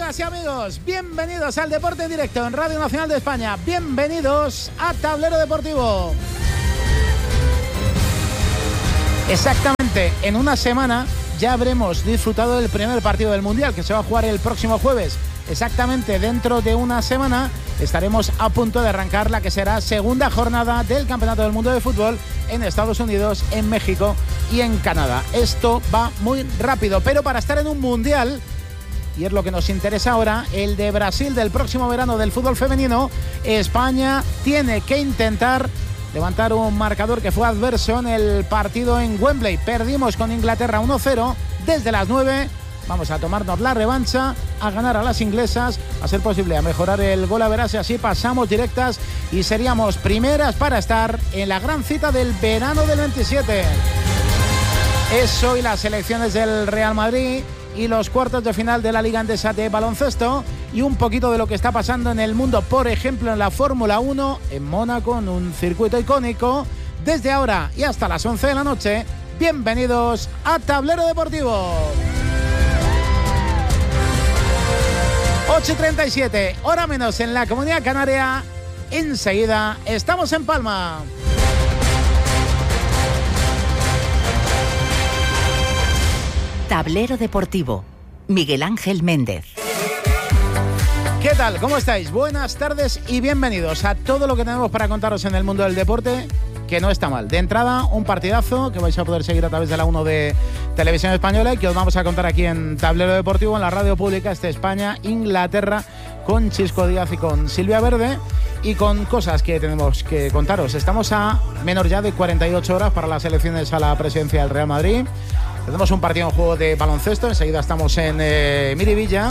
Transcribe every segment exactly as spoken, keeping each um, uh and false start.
Amigas y amigos, bienvenidos al Deporte en Directo en Radio Nacional de España. Bienvenidos a Tablero Deportivo. Exactamente, en una semana ya habremos disfrutado del primer partido del Mundial, que se va a jugar el próximo jueves. Exactamente dentro de una semana estaremos a punto de arrancar la que será segunda jornada del Campeonato del Mundo de Fútbol en Estados Unidos, en México y en Canadá. Esto va muy rápido, pero para estar en un Mundial, y es lo que nos interesa ahora, el de Brasil del próximo verano del fútbol femenino, España tiene que intentar levantar un marcador que fue adverso en el partido en Wembley. Perdimos con Inglaterra uno cero desde las nueve. Vamos a tomarnos la revancha, a ganar a las inglesas, a ser posible a mejorar el gol a verás y así pasamos directas y seríamos primeras para estar en la gran cita del verano del veintisiete. Es hoy las selecciones del Real Madrid y los cuartos de final de la Liga Endesa de baloncesto y un poquito de lo que está pasando en el mundo, por ejemplo en la Fórmula uno en Mónaco, en un circuito icónico. Desde ahora y hasta las once de la noche, bienvenidos a Tablero Deportivo. ocho y treinta y siete, hora menos en la Comunidad Canaria. Enseguida estamos en Palma. Tablero Deportivo, Miguel Ángel Méndez. ¿Qué tal? ¿Cómo estáis? Buenas tardes y bienvenidos a todo lo que tenemos para contaros en el mundo del deporte, que no está mal. De entrada, un partidazo que vais a poder seguir a través de la uno de Televisión Española y que os vamos a contar aquí en Tablero Deportivo, en la radio pública, este España-Inglaterra, con Chisco Díaz y con Silvia Verde, y con cosas que tenemos que contaros. Estamos a menos ya de cuarenta y ocho horas para las elecciones a la presidencia del Real Madrid. Tenemos un partido en juego de baloncesto, enseguida estamos en eh, Miribilla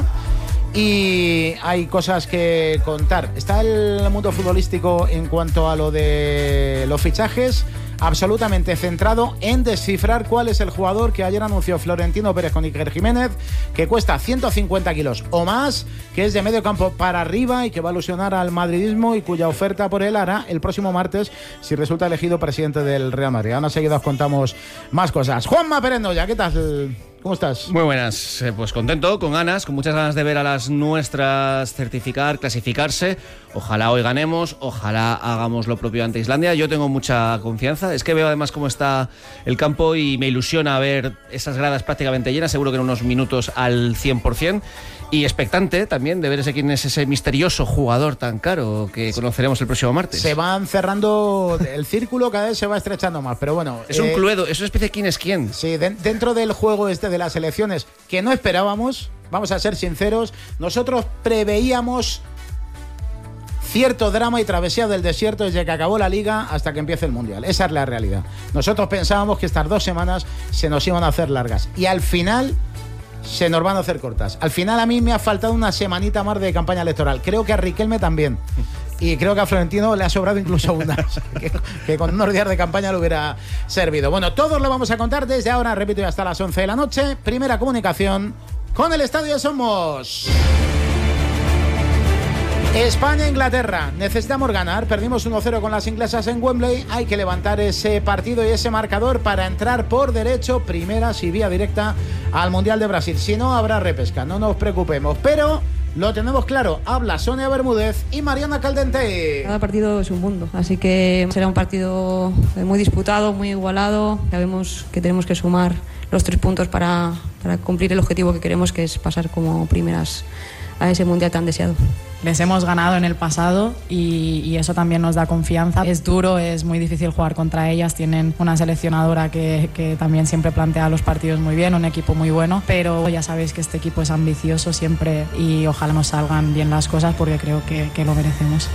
y hay cosas que contar. Está el mundo futbolístico en cuanto a lo de los fichajes absolutamente centrado en descifrar cuál es el jugador que ayer anunció Florentino Pérez con Iker Jiménez, que cuesta ciento cincuenta kilos o más, que es de medio campo para arriba y que va a ilusionar al madridismo y cuya oferta por él hará el próximo martes si resulta elegido presidente del Real Madrid. Ahora enseguida os contamos más cosas. Juanma Perendoya, ¿qué tal? ¿Cómo estás? Muy buenas, eh, pues contento, con ganas, con muchas ganas de ver a las nuestras certificar, clasificarse. Ojalá hoy ganemos, ojalá hagamos lo propio ante Islandia. Yo tengo mucha confianza, es que veo además cómo está el campo y me ilusiona ver esas gradas prácticamente llenas, seguro que en unos minutos al cien por ciento. Y expectante también de ver ese quién es ese misterioso jugador tan caro que conoceremos el próximo martes. Se van cerrando el círculo, cada vez se va estrechando más, pero bueno. Es eh, un cluedo, es una especie de quién es quién. Sí, de, dentro del juego este de las elecciones, que no esperábamos, vamos a ser sinceros, nosotros preveíamos cierto drama y travesía del desierto desde que acabó la Liga hasta que empiece el Mundial. Esa es la realidad. Nosotros pensábamos que estas dos semanas se nos iban a hacer largas y al final se nos van a hacer cortas. Al final a mí me ha faltado una semanita más de campaña electoral. Creo que a Riquelme también. Y creo que a Florentino le ha sobrado incluso una. que, que con unos días de campaña le hubiera servido. Bueno, todos lo vamos a contar desde ahora, repito, y hasta las once de la noche. Primera comunicación con el Estadio Somos. España-Inglaterra, necesitamos ganar, perdimos uno cero con las inglesas en Wembley, hay que levantar ese partido y ese marcador para entrar por derecho, primeras y vía directa al Mundial de Brasil. Si no, habrá repesca, no nos preocupemos, pero lo tenemos claro. Habla Sonia Bermúdez y Mariana Caldente. Cada partido es un mundo, así que será un partido muy disputado, muy igualado. Sabemos que tenemos que sumar los tres puntos para, para cumplir el objetivo que queremos, que es pasar como primeras a ese Mundial tan deseado. Les hemos ganado en el pasado y, y eso también nos da confianza. Es duro, es muy difícil jugar contra ellas. Tienen una seleccionadora que, que también siempre plantea los partidos muy bien, un equipo muy bueno, pero ya sabéis que este equipo es ambicioso siempre y ojalá nos salgan bien las cosas porque creo que, que lo merecemos.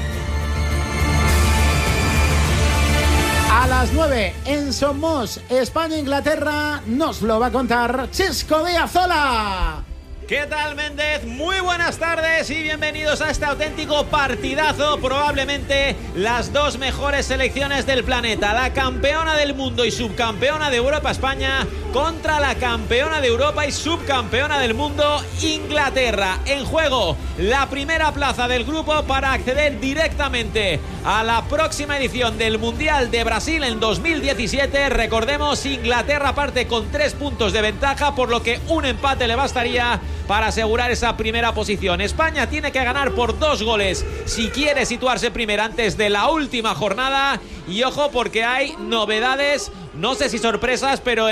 A las nueve en Somos, España-Inglaterra, nos lo va a contar Chisco Díaz. ¡Hola! ¿Qué tal, Méndez? Muy buenas tardes y bienvenidos a este auténtico partidazo. Probablemente las dos mejores selecciones del planeta, la campeona del mundo y subcampeona de Europa España, contra la campeona de Europa y subcampeona del mundo, Inglaterra. En juego la primera plaza del grupo para acceder directamente a la próxima edición del Mundial de Brasil en dos mil diecisiete. Recordemos, Inglaterra parte con tres puntos de ventaja, por lo que un empate le bastaría para asegurar esa primera posición. España tiene que ganar por dos goles si quiere situarse primera antes de la última jornada. Y ojo, porque hay novedades, no sé si sorpresas, pero en